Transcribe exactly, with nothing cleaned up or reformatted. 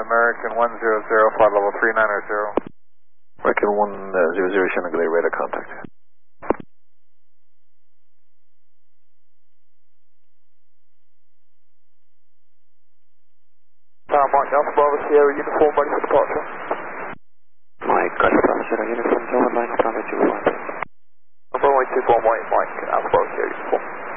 American one zero zero, flight level three nine zero. American one zero zero, showing a delay radar contact. Tower Mike Alpha Bravo Sierra, uniform ready for departure.